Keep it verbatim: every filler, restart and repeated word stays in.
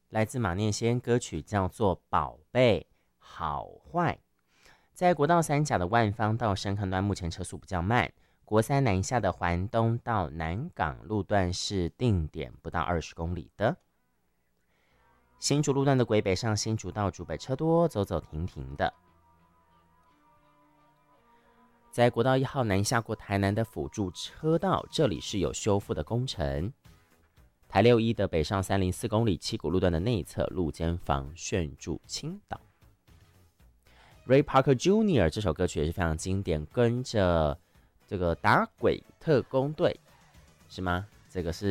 来自马念先，歌曲叫做《宝贝好坏》。在国道三甲的万方到深坑段，目前车速比较慢。国三南下的环东到南港路段是定点不到二十公里的。新竹路段的轨北上新竹到竹北车多，走走停停的。在国道一号南下过台南的辅助车道，这里是有修复的工程。台六一的北上三零四公里七股路段的内侧路肩防楦柱倾倒。Ray Parker Junior 这首歌曲也是非常经典，跟着这个打鬼特工队是吗？这个是